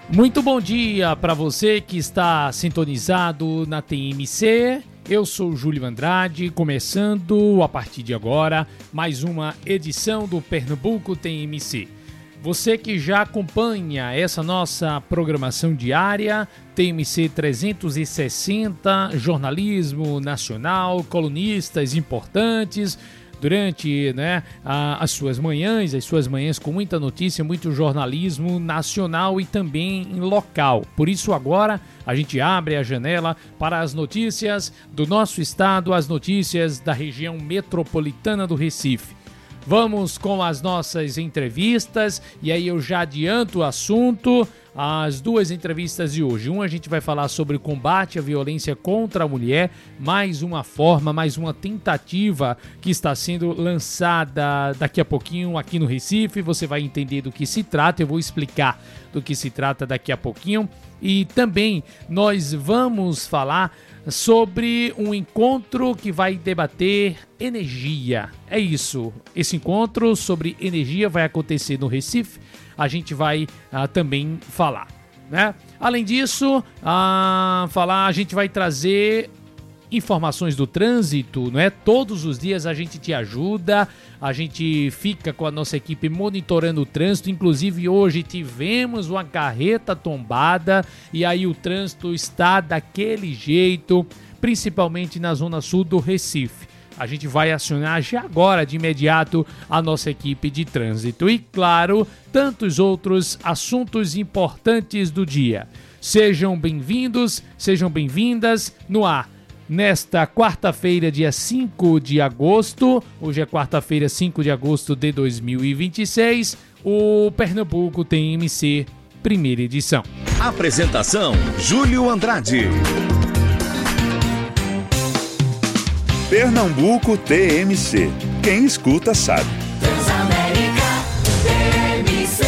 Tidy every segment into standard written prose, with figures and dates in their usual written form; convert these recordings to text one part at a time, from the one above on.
Muito bom dia para você que está sintonizado na TMC. Eu sou Júlio Andrade, começando a partir de agora mais uma edição do Pernambuco TMC. Você que já acompanha essa nossa programação diária, TMC 360, jornalismo nacional, colunistas importantes, durante as suas manhãs com muita notícia, muito jornalismo nacional e também local. Por isso agora a gente abre a janela para as notícias do nosso estado, as notícias da região metropolitana do Recife. Vamos com as nossas entrevistas e aí eu já adianto o assunto. As duas entrevistas de hoje. Uma a gente vai falar sobre o combate à violência contra a mulher, mais uma forma, mais uma tentativa que está sendo lançada daqui a pouquinho aqui no Recife. Você vai entender do que se trata, eu vou explicar do que se trata daqui a pouquinho. E também nós vamos falar sobre um encontro que vai debater energia. É isso, esse encontro sobre energia vai acontecer no Recife. A gente vai também falar, né? Além disso, a gente vai trazer informações do trânsito, né? Todos os dias a gente te ajuda, a gente fica com a nossa equipe monitorando o trânsito. Inclusive hoje tivemos uma carreta tombada e aí o trânsito está daquele jeito, principalmente na zona sul do Recife. A gente vai acionar já agora, de imediato, a nossa equipe de trânsito. E, claro, tantos outros assuntos importantes do dia. Sejam bem-vindos, sejam bem-vindas no ar. Nesta quarta-feira, dia 5 de agosto, hoje é quarta-feira, 5 de agosto de 2026, o Pernambuco TMC, primeira edição. Apresentação, Júlio Andrade. Pernambuco TMC. Quem escuta sabe. Transamérica TMC.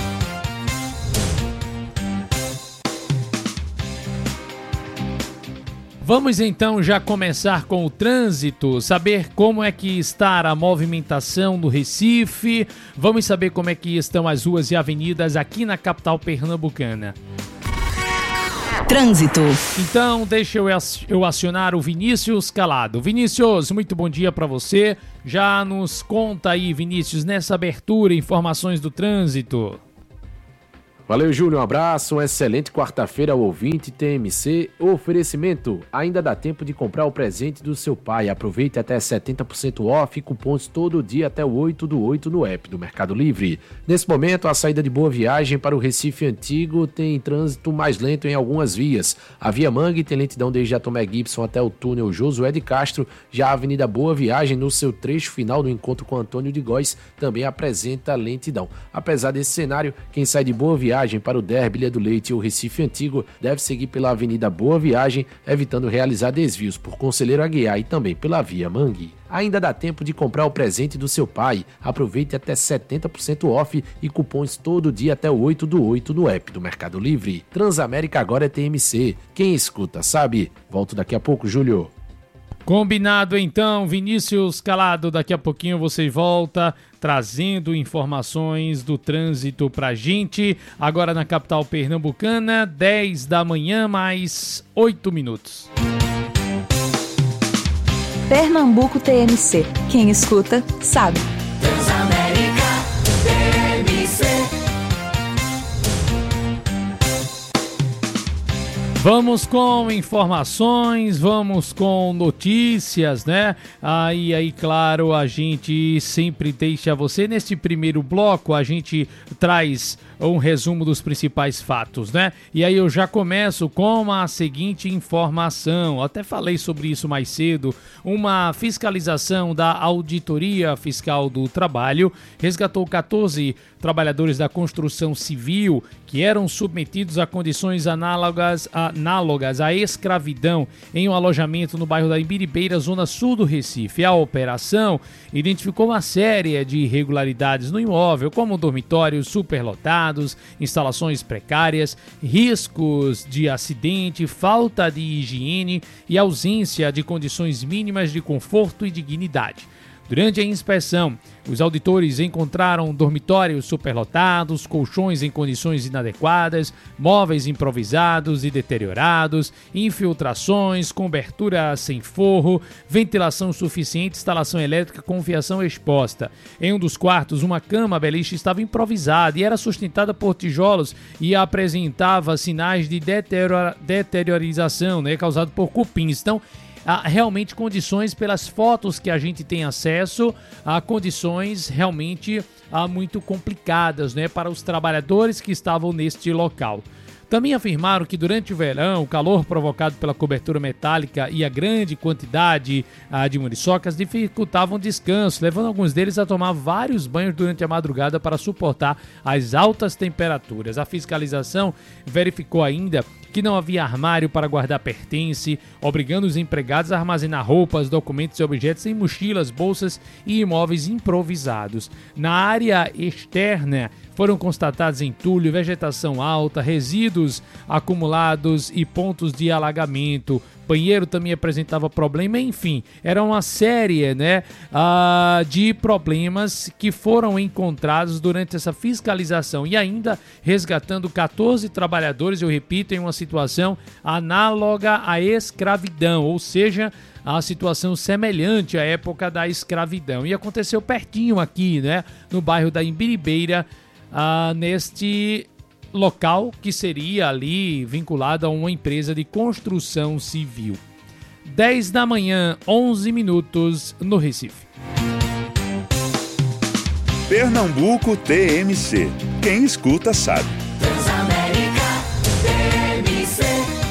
Vamos então já começar com o trânsito, saber como é que está a movimentação do Recife. Vamos saber como é que estão as ruas e avenidas aqui na capital pernambucana. Trânsito. Então, deixa eu acionar o Vinícius Calado. Vinícius, muito bom dia para você. Já nos conta aí, Vinícius, nessa abertura, informações do trânsito. Valeu, Júlio, um abraço, uma excelente quarta-feira ao ouvinte TMC. Oferecimento, ainda dá tempo de comprar o presente do seu pai. Aproveite até 70% off e cupons todo dia até o 8/8 no app do Mercado Livre. Nesse momento, a saída de Boa Viagem para o Recife Antigo tem trânsito mais lento em algumas vias. A Via Mangue tem lentidão desde a Tomé Gibson até o túnel Josué de Castro. Já a Avenida Boa Viagem, no seu trecho final do encontro com Antônio de Góes, também apresenta lentidão. Apesar desse cenário, quem sai de Boa Viagem para o Derby, Ilha do Leite ou Recife Antigo deve seguir pela Avenida Boa Viagem, evitando realizar desvios por Conselheiro Aguiar e também pela Via Mangue. Ainda dá tempo de comprar o presente do seu pai. Aproveite até 70% off e cupons todo dia até o 8/8 no app do Mercado Livre. Transamérica agora é TMC. Quem escuta sabe. Volto daqui a pouco, Júlio. Combinado então, Vinícius Calado, daqui a pouquinho você volta trazendo informações do trânsito pra gente, agora na capital pernambucana, 10 da manhã, mais 8 minutos. Pernambuco TMC. Quem escuta, sabe. Transamérica TMC. Vamos com informações, vamos com notícias, né? Aí, claro, a gente sempre deixa você, neste primeiro bloco, a gente traz um resumo dos principais fatos, né? E aí eu já começo com a seguinte informação, até falei sobre isso mais cedo, uma fiscalização da Auditoria Fiscal do Trabalho resgatou 14 trabalhadores da construção civil que eram submetidos a condições análogas à escravidão em um alojamento no bairro da Imbiribeira, zona sul do Recife. A operação identificou uma série de irregularidades no imóvel, como dormitórios superlotados, instalações precárias, riscos de acidente, falta de higiene e ausência de condições mínimas de conforto e dignidade. Durante a inspeção, os auditores encontraram dormitórios superlotados, colchões em condições inadequadas, móveis improvisados e deteriorados, infiltrações, cobertura sem forro, ventilação suficiente, instalação elétrica com fiação exposta. Em um dos quartos, uma cama beliche estava improvisada e era sustentada por tijolos e apresentava sinais de deteriorização, causado por cupins. Então, realmente condições, pelas fotos que a gente tem acesso, a condições realmente muito complicadas, para os trabalhadores que estavam neste local. Também afirmaram que durante o verão, o calor provocado pela cobertura metálica e a grande quantidade de muriçocas dificultavam o descanso, levando alguns deles a tomar vários banhos durante a madrugada para suportar as altas temperaturas. A fiscalização verificou ainda que não havia armário para guardar pertence, obrigando os empregados a armazenar roupas, documentos e objetos em mochilas, bolsas e imóveis improvisados. Na área externa, foram constatados entulho, vegetação alta, resíduos acumulados e pontos de alagamento. Banheiro também apresentava problema, enfim, era uma série de problemas que foram encontrados durante essa fiscalização e ainda resgatando 14 trabalhadores, eu repito, em uma situação análoga à escravidão, ou seja, a situação semelhante à época da escravidão. E aconteceu pertinho aqui, no bairro da Imbiribeira, neste local que seria ali vinculado a uma empresa de construção civil. 10 da manhã, 11 minutos no Recife. Pernambuco TMC. Quem escuta sabe. Transamérica TMC.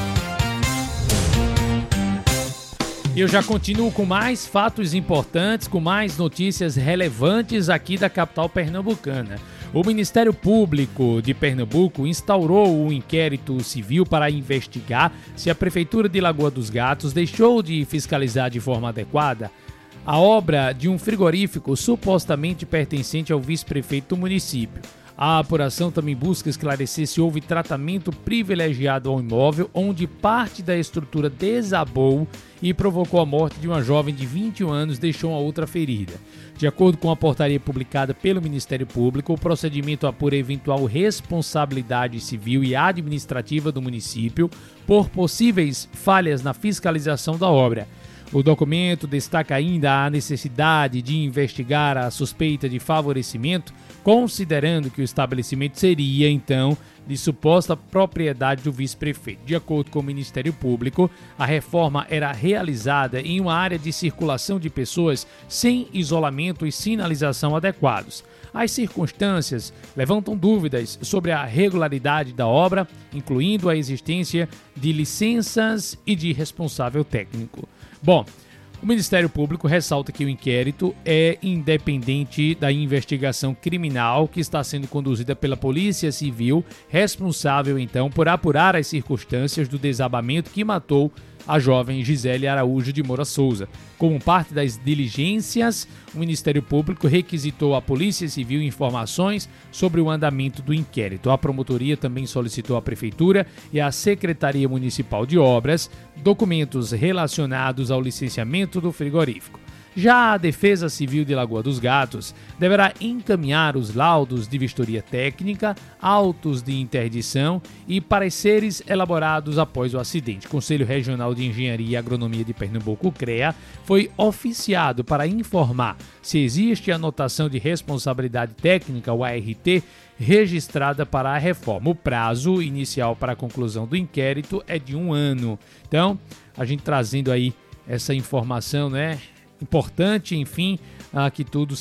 E eu já continuo com mais fatos importantes, com mais notícias relevantes aqui da capital pernambucana. O Ministério Público de Pernambuco instaurou um inquérito civil para investigar se a Prefeitura de Lagoa dos Gatos deixou de fiscalizar de forma adequada a obra de um frigorífico supostamente pertencente ao vice-prefeito do município. A apuração também busca esclarecer se houve tratamento privilegiado ao imóvel, onde parte da estrutura desabou e provocou a morte de uma jovem de 21 anos, deixou a outra ferida. De acordo com a portaria publicada pelo Ministério Público, o procedimento apura eventual responsabilidade civil e administrativa do município por possíveis falhas na fiscalização da obra. O documento destaca ainda a necessidade de investigar a suspeita de favorecimento, considerando que o estabelecimento seria, então, de suposta propriedade do vice-prefeito. De acordo com o Ministério Público, a reforma era realizada em uma área de circulação de pessoas sem isolamento e sinalização adequados. As circunstâncias levantam dúvidas sobre a regularidade da obra, incluindo a existência de licenças e de responsável técnico. Bom, o Ministério Público ressalta que o inquérito é independente da investigação criminal que está sendo conduzida pela Polícia Civil, responsável, então, por apurar as circunstâncias do desabamento que matou a jovem Gisele Araújo de Moura Souza. Como parte das diligências, o Ministério Público requisitou à Polícia Civil informações sobre o andamento do inquérito. A promotoria também solicitou à Prefeitura e à Secretaria Municipal de Obras documentos relacionados ao licenciamento do frigorífico. Já a Defesa Civil de Lagoa dos Gatos deverá encaminhar os laudos de vistoria técnica, autos de interdição e pareceres elaborados após o acidente. O Conselho Regional de Engenharia e Agronomia de Pernambuco, CREA, foi oficiado para informar se existe anotação de responsabilidade técnica, o ART, registrada para a reforma. O prazo inicial para a conclusão do inquérito é de 1 ano. Então, a gente trazendo aí essa informação, importante, enfim, que tudo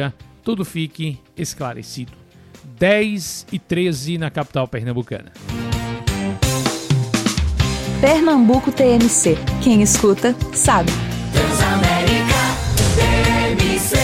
fique esclarecido. 10h13 na capital pernambucana. Pernambuco TMC. Quem escuta, sabe. Transamérica TMC.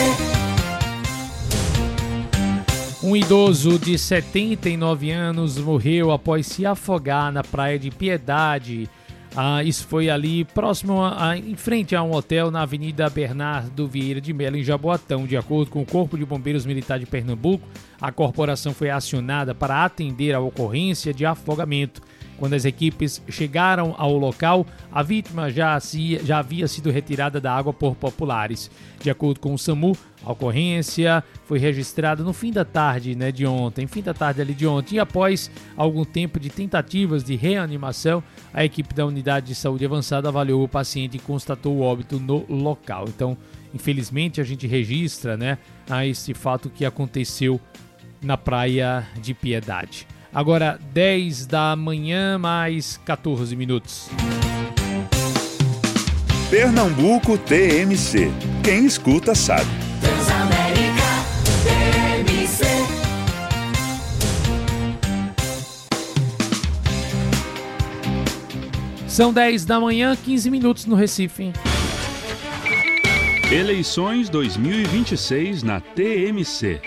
Um idoso de 79 anos morreu após se afogar na Praia de Piedade. Isso foi ali próximo, em frente a um hotel na Avenida Bernardo Vieira de Mello, em Jaboatão. De acordo com o Corpo de Bombeiros Militar de Pernambuco, a corporação foi acionada para atender a ocorrência de afogamento. Quando as equipes chegaram ao local, a vítima já havia sido retirada da água por populares. De acordo com o SAMU, a ocorrência foi registrada no fim da tarde de ontem, e após algum tempo de tentativas de reanimação, a equipe da unidade de saúde avançada avaliou o paciente e constatou o óbito no local. Então, infelizmente, a gente registra esse fato que aconteceu na Praia de Piedade. Agora, 10 da manhã, mais 14 minutos. Pernambuco TMC. Quem escuta sabe. Transamérica TMC. São 10 da manhã, 15 minutos no Recife. Eleições 2026 na TMC.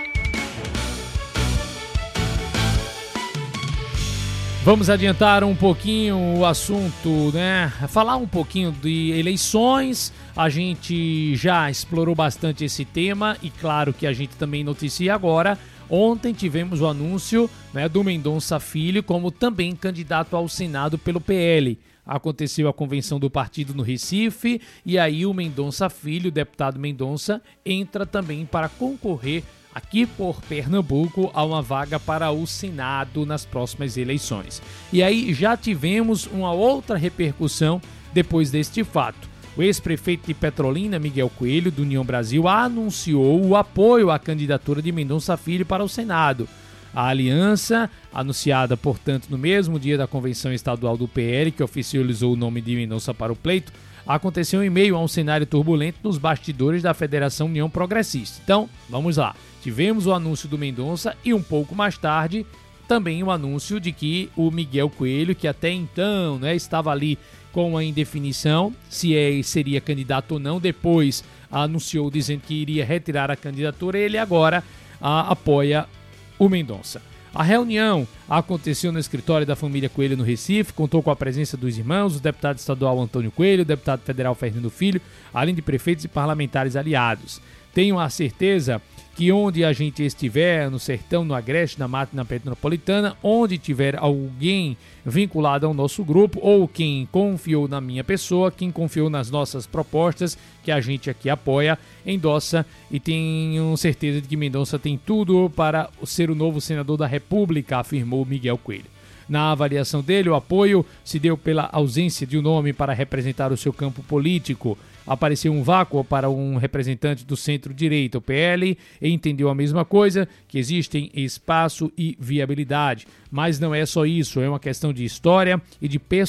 Vamos adiantar um pouquinho o assunto, falar um pouquinho de eleições. A gente já explorou bastante esse tema e claro que a gente também noticia agora. Ontem tivemos o anúncio do Mendonça Filho como também candidato ao Senado pelo PL. Aconteceu a convenção do partido no Recife e aí o Mendonça Filho, o deputado Mendonça, entra também para concorrer aqui por Pernambuco a uma vaga para o Senado nas próximas eleições. E aí já tivemos uma outra repercussão depois deste fato. O ex-prefeito de Petrolina, Miguel Coelho, do União Brasil, anunciou o apoio à candidatura de Mendonça Filho para o Senado. A aliança, anunciada, portanto, no mesmo dia da convenção estadual do PL, que oficializou o nome de Mendonça para o pleito, aconteceu em meio a um cenário turbulento nos bastidores da Federação União Progressista. Então, vamos lá. Tivemos o anúncio do Mendonça e um pouco mais tarde também o anúncio de que o Miguel Coelho, que até então estava ali com a indefinição se seria candidato ou não, depois anunciou dizendo que iria retirar a candidatura e ele agora apoia o Mendonça. A reunião aconteceu no escritório da família Coelho no Recife, contou com a presença dos irmãos, o deputado estadual Antônio Coelho, o deputado federal Fernando Filho, além de prefeitos e parlamentares aliados. Tenho a certeza que onde a gente estiver, no sertão, no agreste, na mata, na metropolitana, onde tiver alguém vinculado ao nosso grupo ou quem confiou na minha pessoa, quem confiou nas nossas propostas, que a gente aqui apoia, endossa e tenho certeza de que Mendonça tem tudo para ser o novo senador da República, afirmou Miguel Coelho. Na avaliação dele, o apoio se deu pela ausência de um nome para representar o seu campo político. Apareceu um vácuo para um representante do centro-direita, o PL, e entendeu a mesma coisa, que existem espaço e viabilidade. Mas não é só isso, é uma questão de história e de